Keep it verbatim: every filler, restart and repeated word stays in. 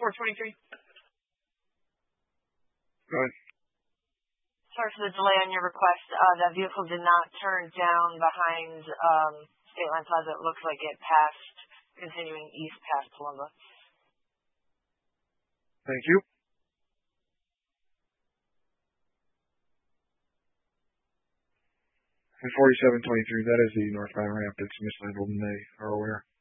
four twenty-three. Go ahead. Sorry for the delay on your request. Uh, that vehicle did not turn down behind um, State Line Plaza. It looks like it passed, continuing east past Palumbo. Thank you. And forty-seven twenty-three, that is the northbound ramp. It's mislabeled and they are aware.